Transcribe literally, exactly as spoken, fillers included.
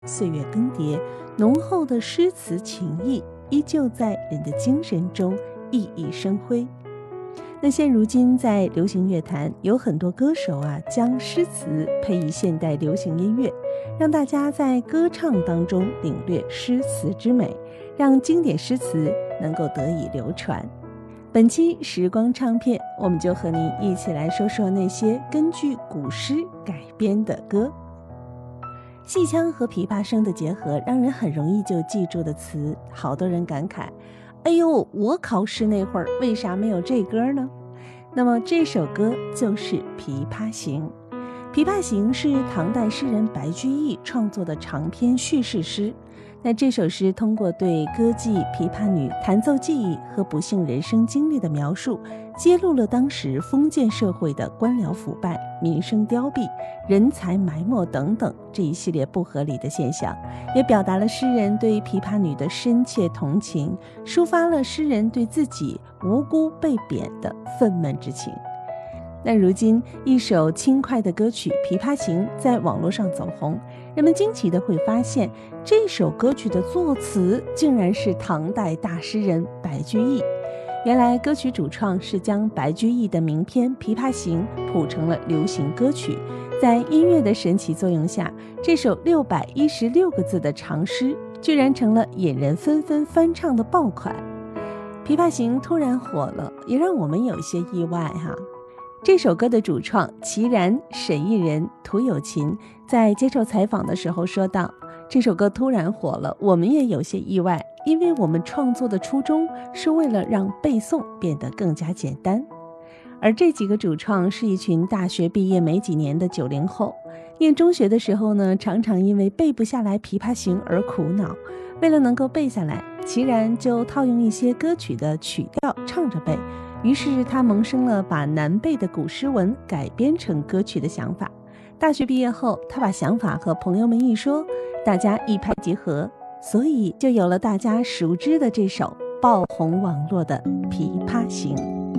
岁月更迭，浓厚的诗词情意依旧在人的精神中熠熠生辉。那现如今在流行乐坛，有很多歌手啊，将诗词配以现代流行音乐，让大家在歌唱当中领略诗词之美，让经典诗词能够得以流传。本期时光唱片，我们就和您一起来说说那些根据古诗改编的歌。戏腔和琵琶声的结合，让人很容易就记住的词，好多人感慨，哎呦，我考试那会儿为啥没有这歌呢？那么这首歌就是《琵琶行》。《琵琶行》是唐代诗人白居易创作的长篇叙事诗。那这首诗通过对歌妓、琵琶女弹奏技艺和不幸人生经历的描述，揭露了当时封建社会的官僚腐败、民生凋敝、人才埋没等等这一系列不合理的现象，也表达了诗人对琵琶女的深切同情，抒发了诗人对自己无辜被贬的愤懑之情。那如今一首轻快的歌曲《琵琶行》在网络上走红，人们惊奇地会发现，这首歌曲的作词竟然是唐代大诗人白居易。原来歌曲主创是将白居易的名篇《琵琶行》谱成了流行歌曲，在音乐的神奇作用下，这首六百一十六个字的长诗居然成了引人纷纷翻唱的爆款。《琵琶行》突然火了，也让我们有些意外哈。这首歌的主创齐然、沈艺人、涂有琴在接受采访的时候说道，这首歌突然火了，我们也有些意外，因为我们创作的初衷是为了让背诵变得更加简单。而这几个主创是一群大学毕业没几年的九零后，念中学的时候呢，常常因为背不下来《琵琶行》而苦恼，为了能够背下来，齐然就套用一些歌曲的曲调唱着背，于是他萌生了把难背的古诗文改编成歌曲的想法。大学毕业后，他把想法和朋友们一说，大家一拍即合，所以就有了大家熟知的这首爆红网络的《琵琶行》。